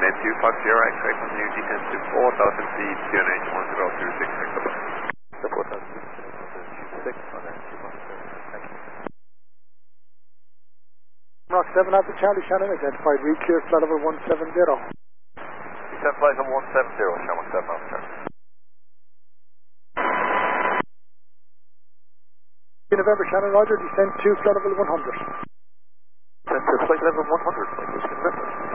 Maintain 250, X-ray from you, descend to 4000 feet, QNH 1026 hectopascal. Support us, 1026, thank you. Rock 7 Alpha Charlie Shannon, identified, read clear, flight level 170. Descend flight level 170, Shannon 7 Alpha Charlie. November Shannon, Roger, descend to flight level 100. Descend to flight level 100, flight level 100.